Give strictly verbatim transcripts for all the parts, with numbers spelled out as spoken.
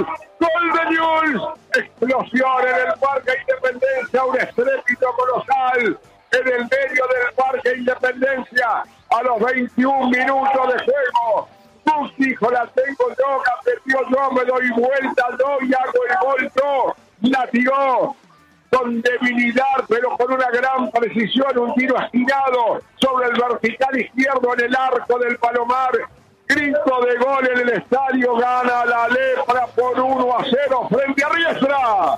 Newell's, gol de Newell's, explosión en el Parque Independencia, un estrépito colosal en el medio del Parque Independencia, a los veintiún minutos de juego. Bus dijo, la tengo yo, la perdió yo, me doy vuelta, doy, hago el gol yo, la tiró con debilidad, pero con una gran precisión, un tiro estirado sobre el vertical izquierdo en el arco del Palomar. Grito de gol en el estadio, gana la Lepra por uno a cero frente a Riestra.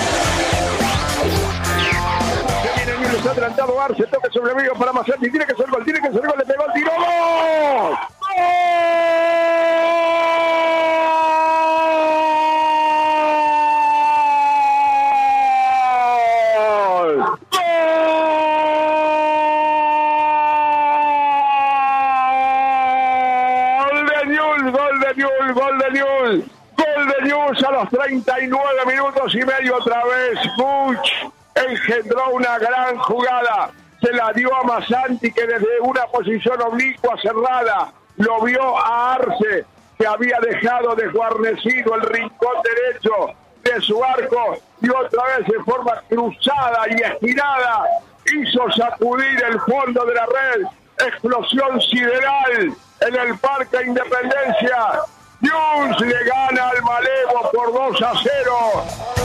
Se viene Newell's, está adelantado Arce, toque sobre el medio para Macetti, tiene que ser gol, tiene que ser gol, le pegó el tiro, ¡gol! ¡Gol! Gol de Newell's, gol de Newell's a los treinta y nueve minutos y medio otra vez. Buch engendró una gran jugada, se la dio a Masanti, que desde una posición oblicua cerrada lo vio a Arce, que había dejado desguarnecido el rincón derecho de su arco, y otra vez de forma cruzada y estirada hizo sacudir el fondo de la red. Explosión sideral en el Parque Independencia. Newell's le gana al Malevo por dos a cero.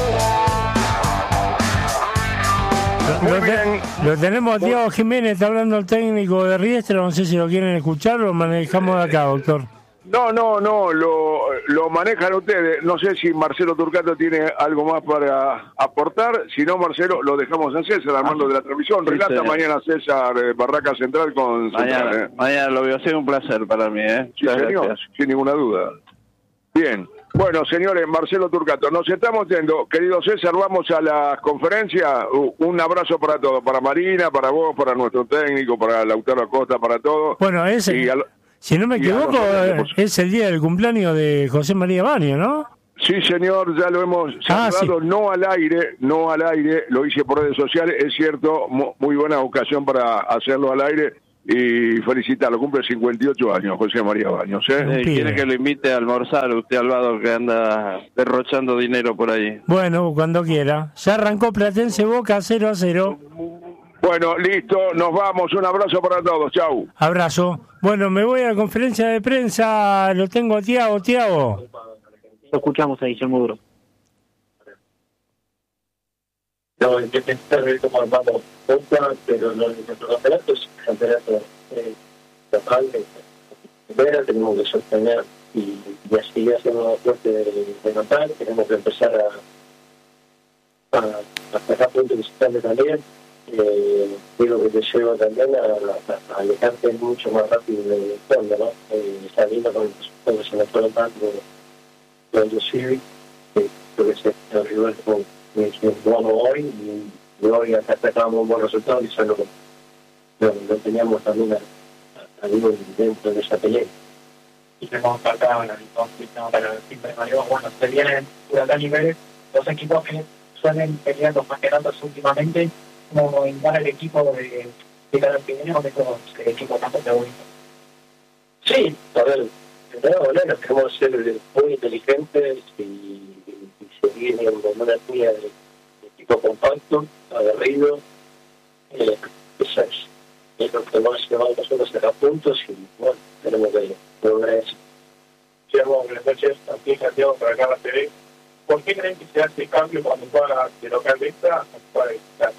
Lo, te, lo tenemos Diego Jiménez, está hablando el técnico de Riestra, no sé si lo quieren escuchar o lo manejamos de acá, doctor. No, no, no, lo, lo manejan ustedes. No sé si Marcelo Turcato tiene algo más para aportar. Si no, Marcelo, lo dejamos a César, al mando de la transmisión. Relata sí, mañana César, eh, Barraca Central con mañana, Central. ¿eh? Mañana lo veo, ha sido un placer para mí. ¿eh? Sí, señor, gracias. Sin ninguna duda. Bien. Bueno, señores, Marcelo Turcato, nos estamos yendo. Querido César, vamos a la conferencia. Un abrazo para todos, para Marina, para vos, para nuestro técnico, para Lautaro Acosta, para todos. Bueno, ese... Y al... Si no me equivoco, es el día del cumpleaños de José María Baño, ¿no? Sí, señor, ya lo hemos saludado, ah, sí. no al aire, no al aire, lo hice por redes sociales, es cierto, muy buena ocasión para hacerlo al aire y felicitarlo, cumple cincuenta y ocho años José María Baños. ¿eh? Sí, quiere que lo invite a almorzar usted, Alvaro, que anda derrochando dinero por ahí. Bueno, cuando quiera. Ya arrancó Platense Boca cero a cero. Bueno, listo, nos vamos, un abrazo para todos, chau. Abrazo. Bueno, me voy a la conferencia de prensa, lo tengo a Tiago, Tiago. Lo escuchamos ahí, Guillermo Duro. No, hay que pensar ver cómo armamos Boca, pero no, nuestro campeonato es un campeonato eh, local, de primera, tenemos que sostener y, y así haciendo fuerte de, de notar, tenemos que empezar a, a, a sacar puntos visitantes también. Eh, digo que te lleva también a, a, a alejarte mucho más rápido del fondo, ¿no? Eh, saliendo con los resultados que se me fueron dando con los Civic, que creo que se el rival con que jugamos hoy, y, y hoy hasta sacábamos un buen resultado y eso lo, lo, lo teníamos también a, a, a digo, dentro de esa pelea. Y que hemos faltado entonces, para siempre Mario, bueno, se vienen Huracán y Vélez, dos equipos que suelen pelear los más grandes últimamente, como invitar al equipo de, de cada primero de todos el equipo tan protagonista. Sí, a ver, primero, bueno, queremos ser muy inteligentes y, y seguir con una tuya de, de equipo compacto, aguerrido. Eh, eso es, es lo que más se va a nosotros sacar puntos y bueno, tenemos que lograr eso. Guillermo, buenas noches, aquí Santiago para acá la T V. ¿Por qué creen que se hace cambio cuando juega de local de esta o juega de visitar?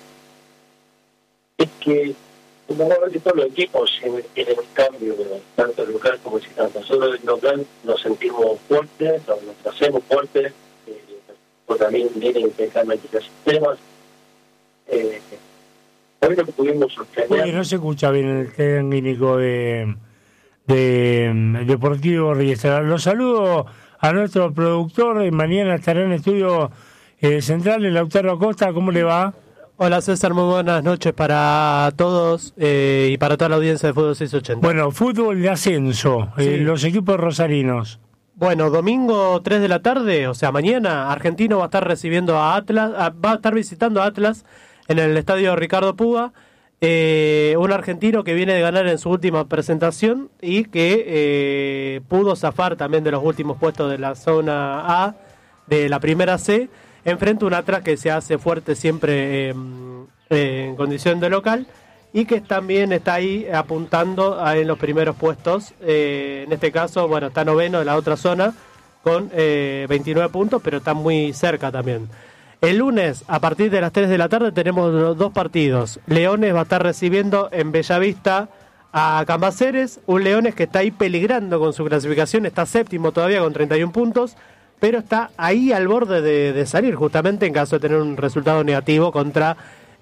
Es que, como vamos a ver, todos los equipos tienen un cambio, tanto el local como visitante. Nosotros el local nos sentimos fuertes, nos hacemos fuertes, eh, porque también vienen intensamente los sistemas. Eh, hoy lo que pudimos sostener... Oye, no se escucha bien el técnico de, de, de Deportivo Riestra. Los saludo a nuestro productor, mañana estará en el estudio eh, central, el Lautaro Acosta. ¿Cómo le va? Hola César, muy buenas noches para todos eh, y para toda la audiencia de Fútbol seiscientos ochenta. Bueno, fútbol de ascenso, sí. eh, los equipos rosarinos. Bueno, domingo tres de la tarde, o sea, mañana, Argentino va a estar recibiendo a Atlas, a, va a estar visitando a Atlas en el estadio Ricardo Puga, eh, un argentino que viene de ganar en su última presentación y que eh, pudo zafar también de los últimos puestos de la zona A de la primera C, enfrente a un Atlas que se hace fuerte siempre eh, eh, en condición de local y que también está ahí apuntando a, en los primeros puestos. Eh, en este caso, bueno, está noveno en la otra zona con eh, veintinueve puntos, pero está muy cerca también. El lunes, a partir de las tres de la tarde, tenemos los dos partidos. Leones va a estar recibiendo en Bellavista a Cambaceres, un Leones que está ahí peligrando con su clasificación, está séptimo todavía con treinta y uno puntos, pero está ahí al borde de, de salir, justamente en caso de tener un resultado negativo contra,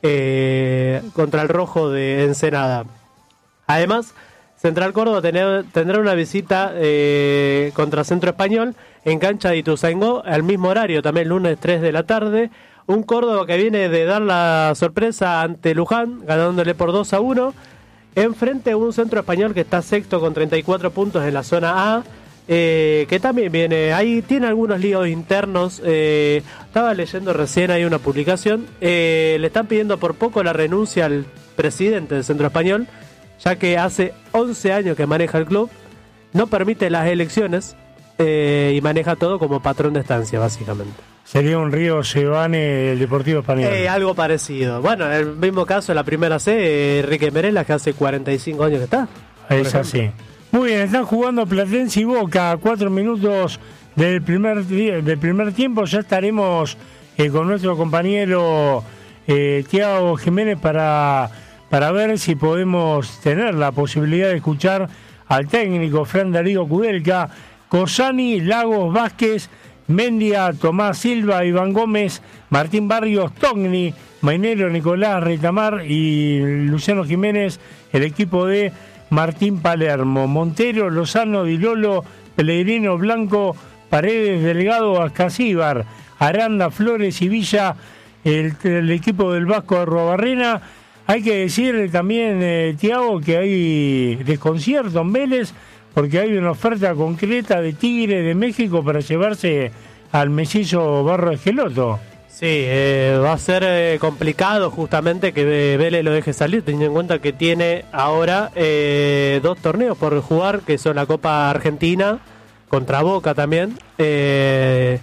eh, contra el Rojo de Ensenada. Además, Central Córdoba tener, tendrá una visita eh, contra Centro Español en cancha de Ituzaingó, al mismo horario, también lunes tres de la tarde. Un Córdoba que viene de dar la sorpresa ante Luján, ganándole por dos a uno. Enfrente a un Centro Español que está sexto con treinta y cuatro puntos en la zona A, eh, que también viene, ahí tiene algunos líos internos. Eh, estaba leyendo recién ahí una publicación, eh, le están pidiendo por poco la renuncia al presidente del Centro Español, ya que hace once años que maneja el club, no permite las elecciones eh, y maneja todo como patrón de estancia, básicamente. Sería un Río Sebane el Deportivo Español. Eh, algo parecido. Bueno, en el mismo caso, en la primera C, eh, Enrique Merela, que hace cuarenta y cinco años que está. Es así. Muy bien, están jugando Platense y Boca a cuatro minutos del primer, del primer tiempo. Ya estaremos eh, con nuestro compañero eh, Tiago Jiménez para, para ver si podemos tener la posibilidad de escuchar al técnico Fran Darío Kudelka, Corsani, Lagos, Vázquez, Mendia, Tomás Silva, Iván Gómez, Martín Barrios, Togni, Mainero, Nicolás Retamar y Luciano Jiménez, el equipo de Martín Palermo, Montero, Lozano, Di Lolo, Pellegrino, Blanco, Paredes, Delgado, Ascasíbar, Aranda, Flores y Villa, el, el equipo del Vasco de Arruabarrena. Hay que decir también, eh, Tiago, que hay desconcierto en Vélez, porque hay una oferta concreta de Tigre de México para llevarse al mellizo Barro Esqueloto. Sí, eh, va a ser eh, complicado justamente que Vélez lo deje salir, teniendo en cuenta que tiene ahora eh, dos torneos por jugar, que son la Copa Argentina, contra Boca también, eh,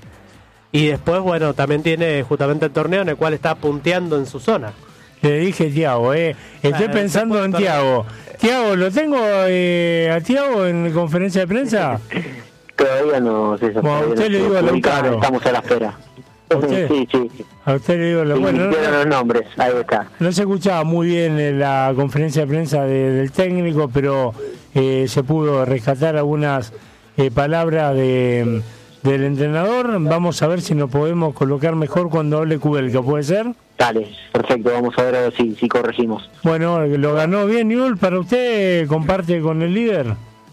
y después, bueno, también tiene justamente el torneo en el cual está punteando en su zona. Le dije Tiago, eh. estoy ah, pensando en Tiago. Tiago, ¿lo tengo eh, a Tiago en conferencia de prensa? Todavía no, César. Bueno, a usted le digo lo caro. Estamos a la espera. ¿Usted? Sí, sí. A usted le digo lo sí, bueno. No, los nombres, ahí está. No se escuchaba muy bien en la conferencia de prensa de, del técnico, pero eh, se pudo rescatar algunas eh, palabras de, del entrenador. Vamos a ver si nos podemos colocar mejor cuando hable Kudelka, ¿puede ser? Dale, perfecto, vamos a ver, a ver si, si corregimos. Bueno, lo ganó bien Newell, ¿para usted comparte con el líder?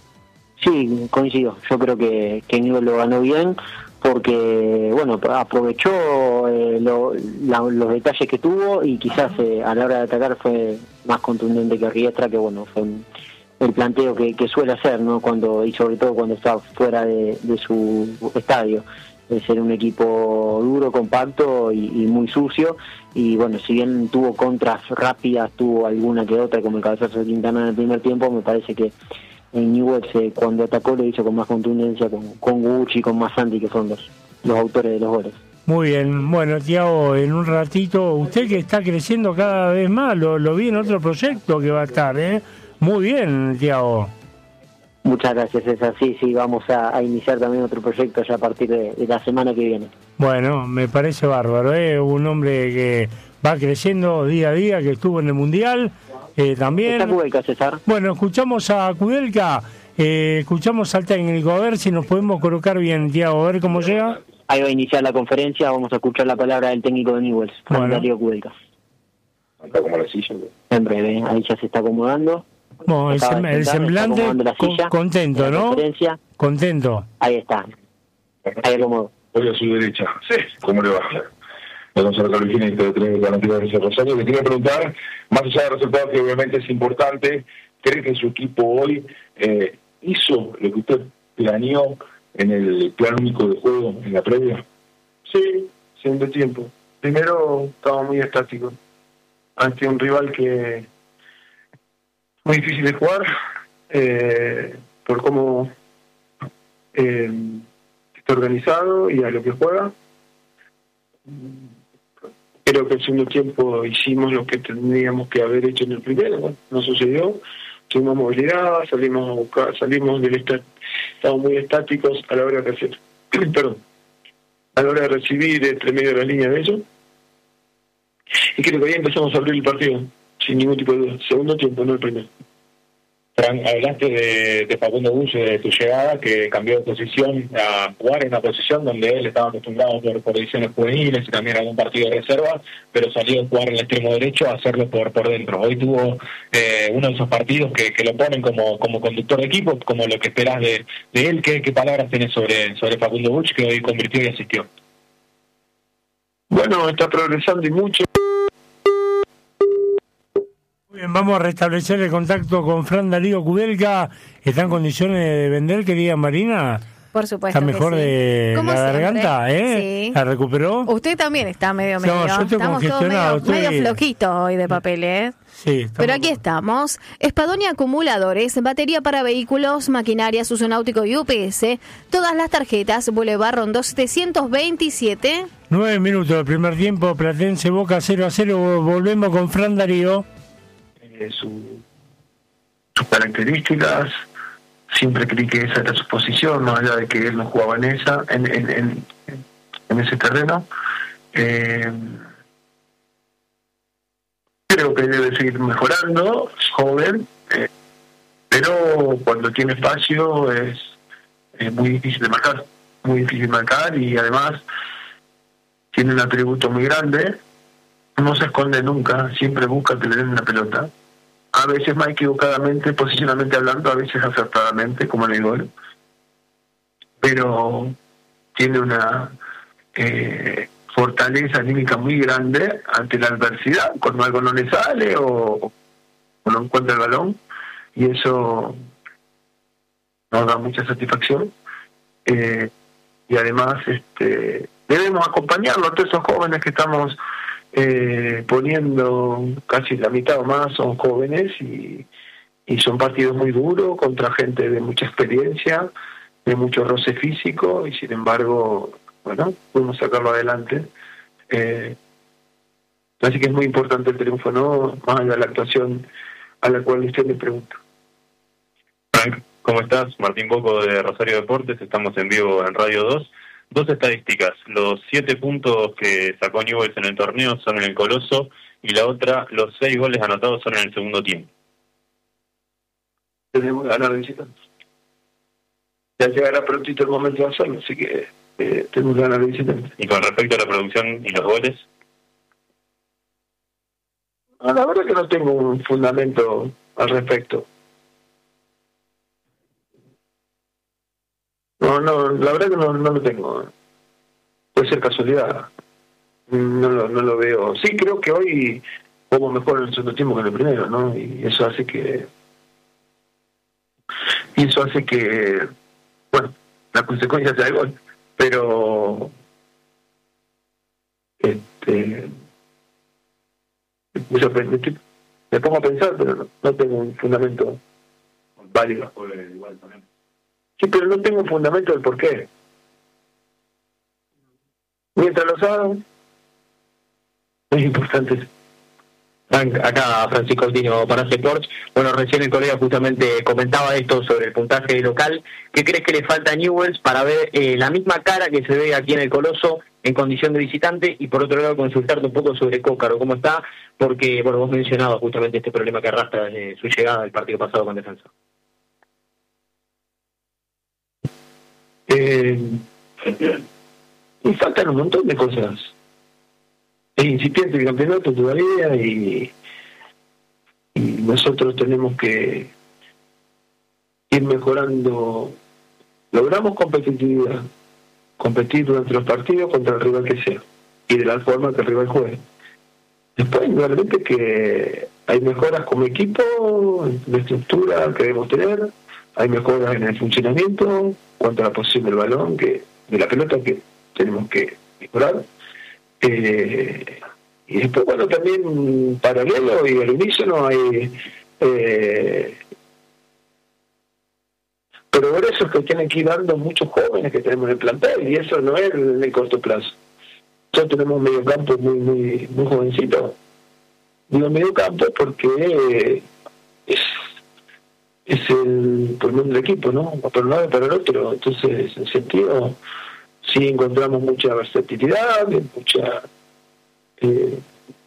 Sí, coincido, yo creo que, que Newell lo ganó bien, porque bueno, aprovechó eh, lo, la, los detalles que tuvo y quizás eh, a la hora de atacar fue más contundente que Riestra, que bueno, fue un, el planteo que, que suele hacer, ¿no? Cuando, y sobre todo cuando está fuera de, de su estadio. De ser un equipo duro, compacto y, y muy sucio, y bueno, si bien tuvo contras rápidas, tuvo alguna que otra, como el cabezazo de Quintana en el primer tiempo, me parece que en Newell's eh, cuando atacó lo hizo con más contundencia, con, con Gucci, con Massanti, que son los, los autores de los goles. Muy bien, bueno, Tiago, en un ratito, usted que está creciendo cada vez más, lo, lo vi en otro proyecto que va a estar, ¿eh? Muy bien, Tiago. Muchas gracias, César. Sí, sí, vamos a, a iniciar también otro proyecto ya a partir de, de la semana que viene. Bueno, me parece bárbaro, ¿eh? Un hombre que va creciendo día a día, que estuvo en el Mundial eh, también. ¿Está Kudelka, César? Bueno, escuchamos a Kudelka, eh, escuchamos al técnico, a ver si nos podemos colocar bien, Tiago, a ver cómo llega. Ahí va a iniciar la conferencia, vamos a escuchar la palabra del técnico de Newell's, Fran Darío Kudelka. Está como la silla. En breve, ahí ya se está acomodando. Bueno, el, sem el semblante con contento, ¿no? Contento. Ahí está. Ahí acomodo. Voy a su derecha. Sí. ¿Cómo le va? Gonzalo Carolina, de Tren Garantía de Rosario. Le quería preguntar, más allá del resultado que obviamente es importante, ¿cree que su equipo hoy eh, hizo lo que usted planeó en el plan único de juego en la previa? Sí, siempre tiempo. Primero, estaba muy estático ante un rival que muy difícil de jugar eh, por cómo eh, está organizado y a lo que juega. creo que el segundo tiempo hicimos lo que tendríamos que haber hecho en el primero. Bueno, no sucedió. Tuvimos movilidad, salimos a buscar, salimos del estat, estamos muy estáticos a la hora de hacer, perdón, a la hora de recibir entre medio de la línea de ellos. Y creo que ahí empezamos a abrir el partido, sin ningún tipo de duda. Segundo tiempo, no el primero. Fran, hablaste de, de Facundo Bush, de tu llegada, que cambió de posición a jugar en una posición donde él estaba acostumbrado por, por divisiones juveniles y también algún partido de reserva, pero salió a jugar en el extremo derecho a hacerlo por por dentro. Hoy tuvo eh, uno de esos partidos que, que lo ponen como como conductor de equipo, como lo que esperás de, de él. ¿Qué, qué palabras tenés sobre, sobre Facundo Bush, que hoy convirtió y asistió? Bueno, está progresando y mucho. Bien, vamos a restablecer el contacto con Fran Darío Kudelka. ¿Está en condiciones de vender, querida Marina? Por supuesto. ¿Está mejor que sí. de la siempre. garganta? ¿eh? Sí. ¿La recuperó? Usted también está medio medio. No, yo estoy Estamos todos medio, estoy... medio flojitos hoy de papeles. Sí, estamos... Pero aquí estamos. Espadonia Acumuladores, batería para vehículos, maquinaria, uso náutico y U P S. Todas las tarjetas, Boulevard Rondó setecientos veintisiete. Nueve minutos del primer tiempo, Platense Boca cero a cero. Volvemos con Fran Darío. Eh, su, sus características, siempre creí que esa era su posición, más allá de que él no jugaba en esa, en, en, en, en ese terreno. Eh, creo que debe seguir mejorando, es joven, eh, pero cuando tiene espacio es, es muy difícil de marcar, muy difícil de marcar y además tiene un atributo muy grande, no se esconde nunca, siempre busca que le den la pelota. A veces más equivocadamente, posicionalmente hablando, a veces acertadamente, como en el gol. Pero tiene una eh, fortaleza anímica muy grande ante la adversidad, cuando algo no le sale o, o no encuentra el balón, y eso nos da mucha satisfacción. Eh, y además este debemos acompañarlo a todos esos jóvenes que estamos Eh, poniendo, casi la mitad o más son jóvenes y, y son partidos muy duros contra gente de mucha experiencia, de mucho roce físico y sin embargo, bueno, pudimos sacarlo adelante. Eh, así que es muy importante el triunfo, ¿no? Más allá de la actuación a la cual usted me pregunta. Frank, ¿cómo estás? Martín Boco de Rosario Deportes, estamos en vivo en Radio dos. Dos estadísticas, los siete puntos que sacó Newell's en el torneo son en el Coloso y la otra, los seis goles anotados son en el segundo tiempo. Tenemos que ganar de visitantes. Ya llegará prontito el momento de hacerlo, así que eh, tenemos que ganar de visitantes. Y con respecto a la producción y los goles. No, la verdad que no tengo un fundamento al respecto. No, no, la verdad que no, no lo tengo. Puede ser casualidad. No lo, no lo veo. Sí, creo que hoy jugamos mejor en el segundo tiempo que en el primero, ¿no? Y eso hace que... Y eso hace que... Bueno, la consecuencia sea el gol. Pero... Este... Me sorprende. Me pongo a pensar, pero no, no tengo un fundamento válido. Igual también. Sí, pero no tengo un fundamento del por qué. Mientras los hagan, es importante. Acá Francisco Altino para Sports. Bueno, recién el colega justamente comentaba esto sobre el puntaje local. ¿Qué crees que le falta a Newell's para ver eh, la misma cara que se ve aquí en el Coloso en condición de visitante? Y por otro lado, consultarte un poco sobre Cócaro, ¿cómo está? Porque, bueno, vos mencionabas justamente este problema que arrastra desde su llegada al partido pasado con Defensa. Eh, y faltan un montón de cosas. Es incipiente el campeonato todavía y, y nosotros tenemos que ir mejorando. Logramos competitividad, competir durante los partidos contra el rival que sea y de la forma que el rival juegue. Después, realmente que hay mejoras como equipo, de estructura que debemos tener, hay mejoras en el funcionamiento, cuanto a la posición del balón, que de la pelota que tenemos que mejorar. Eh, y después, bueno, también paralelo y al unísono hay eh, progresos que tienen que ir dando muchos jóvenes que tenemos en el plantel, y eso no es en el corto plazo. nosotros tenemos un mediocampo muy, muy, muy jovencito. Digo mediocampo porque es, es el pulmón del equipo, ¿no? Para un lado y para el otro. Entonces, en ese sentido, sí encontramos mucha versatilidad, mucha eh,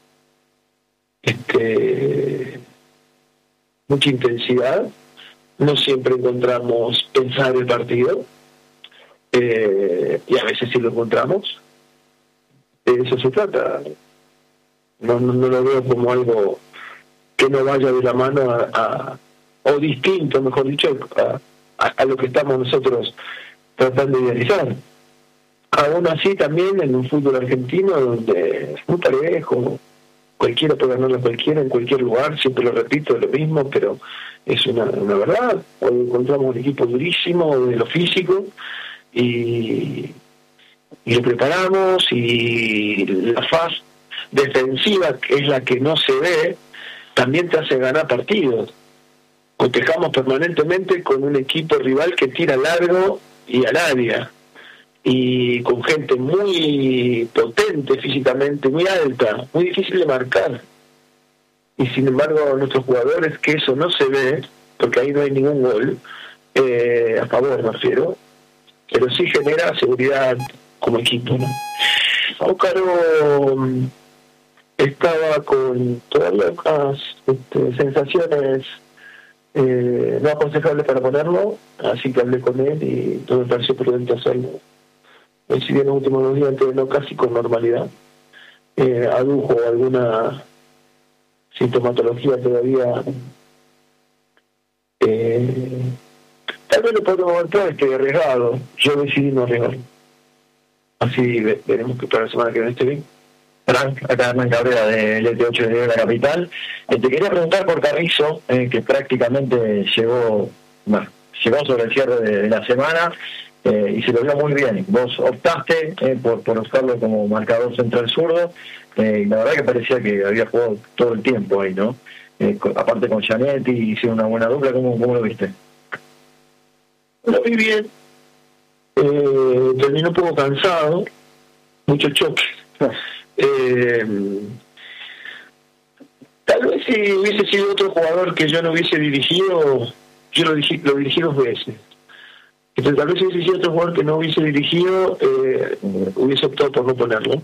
este mucha intensidad. No siempre encontramos pensar el partido, eh, y a veces sí lo encontramos. De eso se trata. No, no, no lo veo como algo que no vaya de la mano a, a o distinto, mejor dicho, a, a, a lo que estamos nosotros tratando de idealizar. Aún así, también en un fútbol argentino donde es muy parejo, cualquiera puede ganarle a cualquiera en cualquier lugar, siempre lo repito, es lo mismo, pero es una, una verdad. Hoy encontramos un equipo durísimo de lo físico y, y lo preparamos, y la fase defensiva, que es la que no se ve, también te hace ganar partidos. Cotejamos permanentemente con un equipo rival que tira largo y al área, y con gente muy potente físicamente, muy alta, muy difícil de marcar. Y sin embargo, nuestros jugadores, que eso no se ve, porque ahí no hay ningún gol, eh, a favor me refiero, pero sí genera seguridad como equipo, ¿no? Óscaro estaba con todavía unas este, sensaciones eh, no aconsejables para ponerlo, así que hablé con él y no me pareció prudente hacerlo. Hoy, si bien los últimos dos días entrenó casi con normalidad, eh, adujo alguna sintomatología todavía. Eh, tal vez lo podemos entrar, estoy arriesgado. Yo decidí no arriesgar. Así ve, veremos que para la semana que viene esté bien. Frank, acá Hernán Cabrera del E T ocho de la capital. Eh, te quería preguntar por Carrizo, eh, que prácticamente llegó, bueno, llegó sobre el cierre de, de la semana, eh, y se lo vio muy bien. Vos optaste eh, por, por usarlo como marcador central zurdo, eh, y la verdad que parecía que había jugado todo el tiempo ahí, ¿no? Eh, con, aparte con Gianetti, hicieron una buena dupla. ¿Cómo, cómo lo viste? Lo vi bien. Eh, terminó un poco cansado, mucho choque. Eh, tal vez si hubiese sido otro jugador que yo no hubiese dirigido, yo lo dirigí, lo dirigí dos veces. Entonces, tal vez si hubiese sido otro jugador que no hubiese dirigido, eh, hubiese optado por no ponerlo.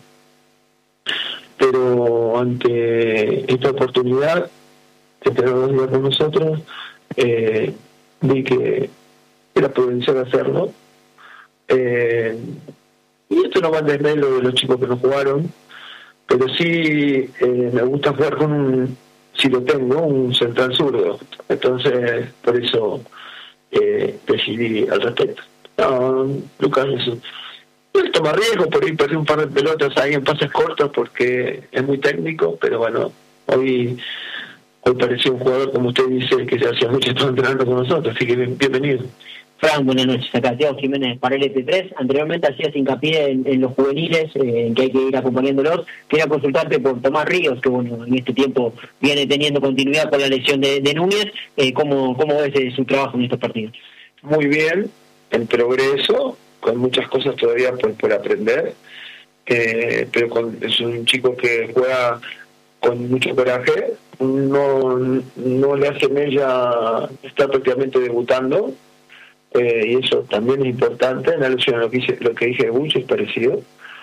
Pero ante esta oportunidad de tener dos días con nosotros, eh, vi que era prudencial hacerlo. Eh, y esto no va en desmedro de los chicos que no jugaron, pero sí eh, me gusta jugar con un, si lo tengo, un central zurdo. Entonces, por eso eh, decidí al respecto. No, Lucas es un, él toma riesgo, por ahí perdió un par de pelotas ahí en pases cortos porque es muy técnico, pero bueno, hoy hoy parecía un jugador, como usted dice, que se hacía mucho estaba entrenando con nosotros, así que bien, bienvenido. Fran, buenas noches. Acá Thiago Jiménez para el E T tres. Anteriormente hacías hincapié en, en los juveniles, eh, en que hay que ir acompañándolos. Quería consultarte por Tomás Ríos, que bueno, en este tiempo viene teniendo continuidad con la lesión de, de Núñez. Eh, ¿cómo, ¿Cómo ves eh, su trabajo en estos partidos? Muy bien, en progreso, con muchas cosas todavía por, por aprender, eh, pero con, es un chico que juega con mucho coraje, no, no le hace mella, está prácticamente debutando. Eh, y eso también es importante. En alusión a lo que, hice, lo que dije de Buch, es parecido.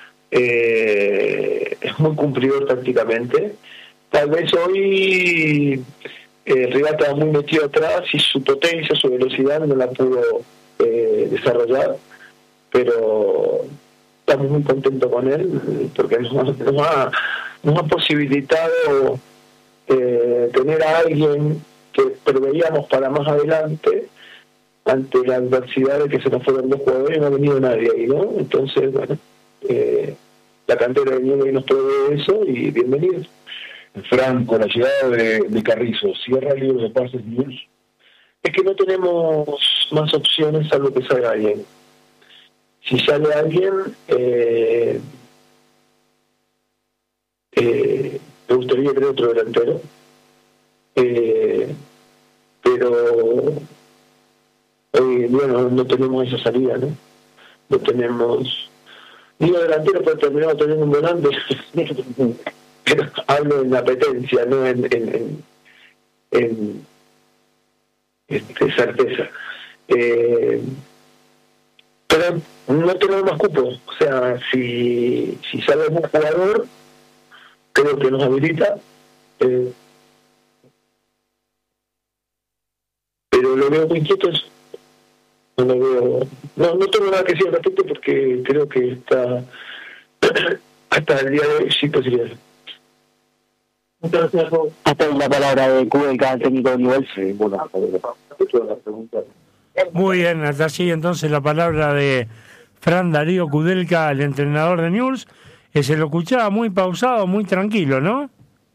Eh, es muy cumplidor tácticamente. Tal vez hoy eh, Rival estaba muy metido atrás y su potencia, su velocidad no la pudo eh, desarrollar, pero estamos muy contentos con él porque nos, nos, ha, nos ha posibilitado eh, tener a alguien que preveíamos para más adelante ante la adversidad de que se nos fueron dos jugadores y no ha venido nadie ahí, ¿no? Entonces, bueno, eh, la cantera de Nieve nos provee eso y bienvenidos. Fran, con la llegada de, de Carrizo, ¿cierra el libro de pases News? Es que no tenemos más opciones salvo que salga alguien. Si sale alguien, eh, eh, me gustaría tener otro delantero, eh, pero hoy día no, no tenemos esa salida, ¿no? No tenemos digo delantero, pero terminado teniendo un volante. Pero hablo en apetencia, no en, en, en, en este, certeza. Eh, pero no tenemos más cupos. O sea, si, si sale un jugador, creo que nos habilita. Eh, pero lo veo muy inquieto. No lo veo. No, no tengo nada que decir al respecto porque creo que está hasta el día de hoy sin posibilidades. Hasta ahí la palabra de Kudelka, técnico de nivel. Sí, bueno, muy bien, hasta allí entonces la palabra de Fran Darío Kudelka, el entrenador de Newell's, que se lo escuchaba muy pausado, muy tranquilo, ¿no?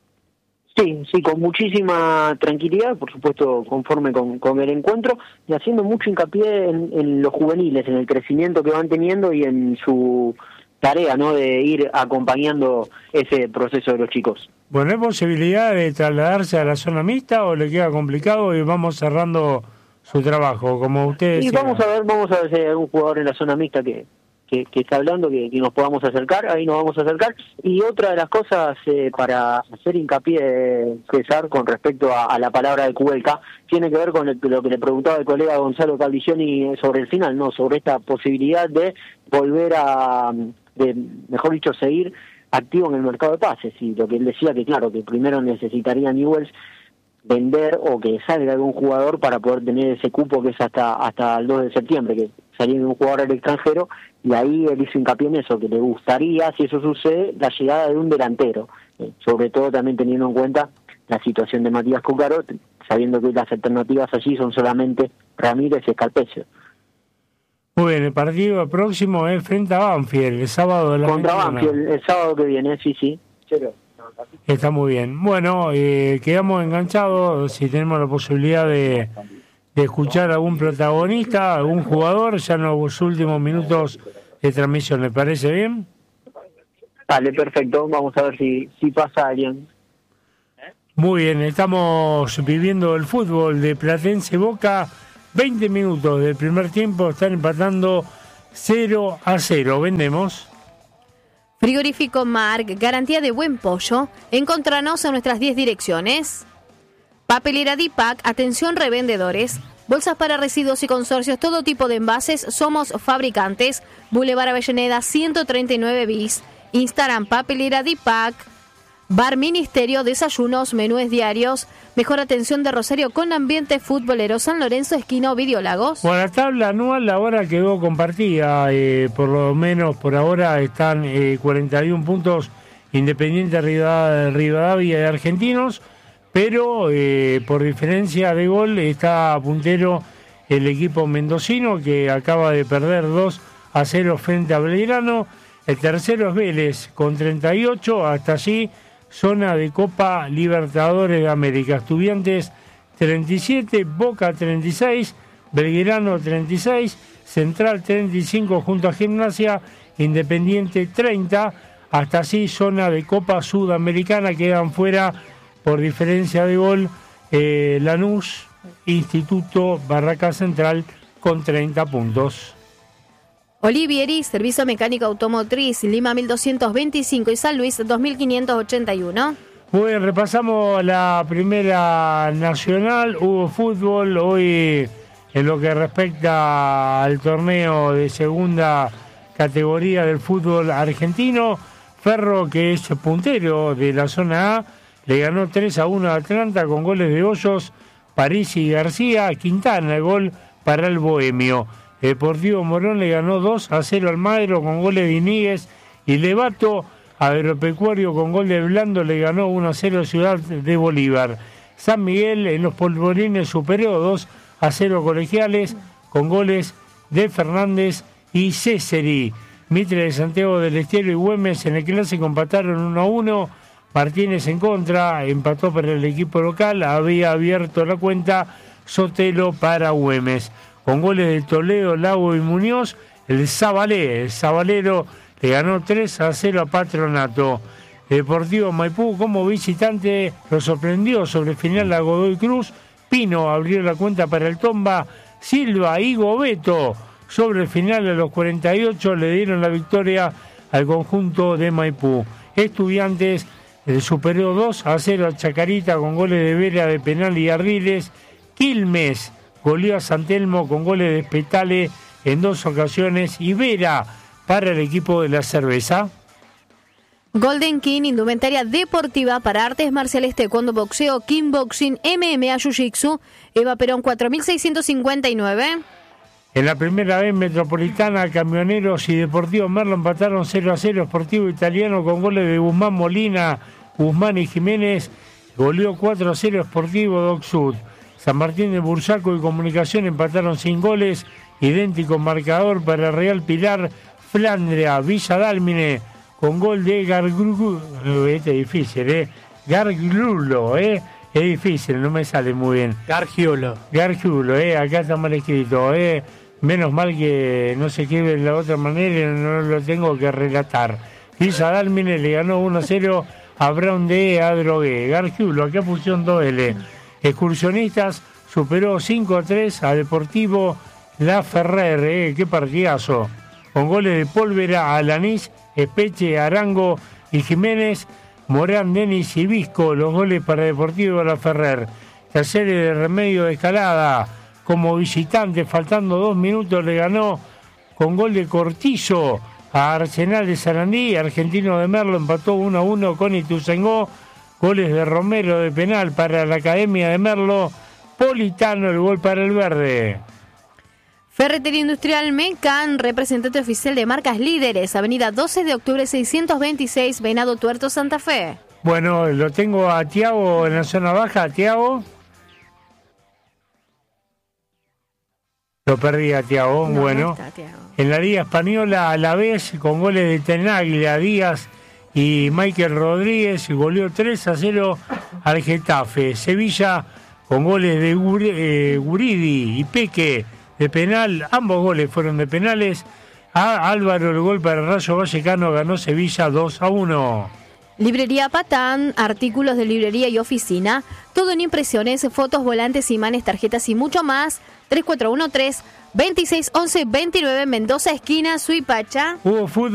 Sí, sí, con muchísima tranquilidad, por supuesto conforme con, con el encuentro, y haciendo mucho hincapié en, en los juveniles, en el crecimiento que van teniendo y en su tarea, ¿no?, de ir acompañando ese proceso de los chicos. Bueno, ¿hay posibilidad de trasladarse a la zona mixta o le queda complicado y vamos cerrando su trabajo, como ustedes? Y vamos a ver, vamos a ver si hay algún jugador en la zona mixta que, que, que está hablando, que, que nos podamos acercar, ahí nos vamos a acercar. Y otra de las cosas eh, para hacer hincapié, César, con respecto a, a la palabra de Kudelka, tiene que ver con el, lo que le preguntaba el colega Gonzalo Calvilloni sobre el final, no, sobre esta posibilidad de volver a, de, mejor dicho, seguir activo en el mercado de pases. Y lo que él decía, que claro, que primero necesitaría Newell's vender o que salga algún jugador para poder tener ese cupo que es hasta hasta el dos de septiembre, que salía un jugador al extranjero, y ahí él hizo hincapié en eso, que le gustaría, si eso sucede, la llegada de un delantero, eh, sobre todo también teniendo en cuenta la situación de Matías Cúcaro, sabiendo que las alternativas allí son solamente Ramírez y Escarpecio. Muy bien, el partido próximo es frente a Banfield, el sábado de la Contra mañana. Banfield, el sábado que viene, sí, sí. Está muy bien. Bueno, eh, quedamos enganchados, si tenemos la posibilidad de, de escuchar a algún protagonista, algún jugador, ya en los últimos minutos de transmisión. ¿Le parece bien? Vale, perfecto. Vamos a ver si, si pasa alguien. Muy bien, estamos viviendo el fútbol de Platense Boca. veinte minutos del primer tiempo, están empatando cero a cero. Vendemos. Frigorífico Marc, garantía de buen pollo. Encontranos en nuestras diez direcciones. Papelera Dipac, atención revendedores. Bolsas para residuos y consorcios, todo tipo de envases. Somos fabricantes. Boulevard Avellaneda ciento treinta y nueve bis. Instagram Papelera Dipac. Bar Ministerio, desayunos, menúes diarios. Mejor atención de Rosario con ambiente futbolero. San Lorenzo, esquina Ovidio Lagos. Bueno, la tabla anual ahora quedó compartida. Eh, por lo menos por ahora están eh, cuarenta y uno puntos Independiente Rivadavia de Argentinos. Pero eh, por diferencia de gol está puntero el equipo mendocino, que acaba de perder dos a cero frente a Belgrano. El tercero es Vélez con treinta y ocho. Hasta allí zona de Copa Libertadores de América. Estudiantes treinta y siete, Boca treinta y seis, Belgrano treinta y seis, Central treinta y cinco junto a Gimnasia, Independiente treinta. Hasta allí zona de Copa Sudamericana, quedan fuera por diferencia de gol eh, Lanús, Instituto, Barraca Central con treinta puntos. Olivieri, Servicio Mecánico Automotriz, Lima mil doscientos veinticinco y San Luis dos mil quinientos ochenta y uno. Muy bien, repasamos la primera nacional. Hubo fútbol hoy en lo que respecta al torneo de segunda categoría del fútbol argentino. Ferro, que es puntero de la zona A, le ganó tres a uno a Atlanta con goles de Hoyos, París y García. Quintana, el gol para el Bohemio. Deportivo Morón le ganó dos a cero al Madero con goles de Iníguez y Levato. Agropecuario con gol de Blando le ganó uno a cero Ciudad de Bolívar. San Miguel en los polvorines superó dos a cero Colegiales con goles de Fernández y Césari. Mitre de Santiago del Estero y Güemes en el clásico empataron uno a uno. Martínez en contra, empató para el equipo local, había abierto la cuenta Sotelo para Güemes. Con goles de Toledo, Lago y Muñoz, el Zabalé, el Zabalero le ganó tres a cero a Patronato. Deportivo Maipú como visitante lo sorprendió sobre el final a Godoy Cruz. Pino abrió la cuenta para el Tomba. Silva y Gobeto sobre el final a los cuarenta y ocho le dieron la victoria al conjunto de Maipú. Estudiantes eh, superó dos a cero a Chacarita con goles de Vera de penal y Ardiles. Quilmes goleó a San Telmo con goles de Espetale en dos ocasiones. Y Vera para el equipo de la cerveza. Golden King, indumentaria deportiva para artes marciales, taekwondo, boxeo, kickboxing, M M A, jiu-jitsu. Eva Perón cuatro mil seiscientos cincuenta y nueve. En la primera vez metropolitana, Camioneros y Deportivo Merlo empataron cero a cero. Sportivo Italiano con goles de Guzmán Molina, Guzmán y Jiménez. Goleó cuatro a cero Sportivo Doc Sud. San Martín de Bursaco y Comunicación empataron sin goles. Idéntico marcador para Real Pilar, Flandria, Villa Dálmine con gol de Garglulo. Este es difícil, ¿eh? Garglulo, ¿eh? Es difícil, no me sale muy bien. Gargiulo. Gargiulo, ¿eh? Acá está mal escrito, ¿eh? Menos mal que no se escribe de la otra manera y no lo tengo que relatar. Villa Dálmine le ganó uno a cero a Brown de Adrogué. Gargiulo, acá pusieron dos L. Excursionistas superó cinco a tres a Deportivo La Ferrer, ¿eh? Qué partidazo. Con goles de Pólvora, Alanís, Espeche, Arango y Jiménez, Morán, Denis y Visco, los goles para Deportivo La Ferrer. Tercera de Remedio de Escalada, como visitante, faltando dos minutos, le ganó con gol de Cortizo a Arsenal de Sarandí. Argentino de Merlo empató uno a uno con Ituzaingó. Goles de Romero de penal para la Academia de Merlo. Politano, el gol para el verde. Ferretería Industrial Mecan, representante oficial de marcas líderes, avenida doce de octubre seiscientos veintiséis, Venado Tuerto, Santa Fe. Bueno, lo tengo a Tiago en la zona baja. Tiago. Lo perdí a Tiago. No, bueno, no está, Thiago. En la Liga Española, a la vez, con goles de Tenaglia, Díaz y Michael Rodríguez, goleó tres a cero al Getafe. Sevilla, con goles de eh, Guridi y Peque de penal, ambos goles fueron de penales. A Álvaro, el gol para Rayo Vallecano, ganó Sevilla dos a uno. Librería Patán, artículos de librería y oficina, todo en impresiones, fotos, volantes, imanes, tarjetas y mucho más. Tres cuatro uno tres, dos seis uno uno, dos nueve, Mendoza, esquina Suipacha. Hubo fútbol.